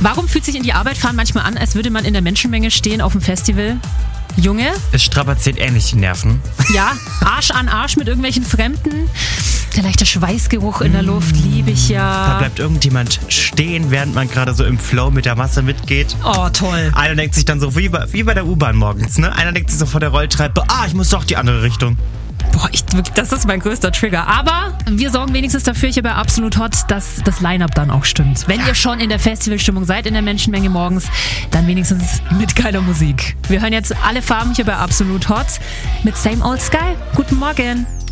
Warum fühlt sich in die Arbeit fahren manchmal an, als würde man in der Menschenmenge stehen auf dem Festival? Junge? Es strapaziert ähnlich die Nerven. Ja, Arsch an Arsch mit irgendwelchen Fremden. Der leichte Schweißgeruch in der Luft, liebe ich ja. Da bleibt irgendjemand stehen, während man gerade so im Flow mit der Masse mitgeht. Oh, toll. Einer denkt sich dann so, wie bei der U-Bahn morgens, ne? Einer denkt sich so vor der Rolltreppe, ich muss doch die andere Richtung. Boah, das ist mein größter Trigger. Aber wir sorgen wenigstens dafür hier bei Absolut Hot, dass das Line-Up dann auch stimmt. Wenn ihr schon in der Festivalstimmung seid, in der Menschenmenge morgens, dann wenigstens mit geiler Musik. Wir hören jetzt alle Farben hier bei Absolut Hot mit Same Old Sky. Guten Morgen.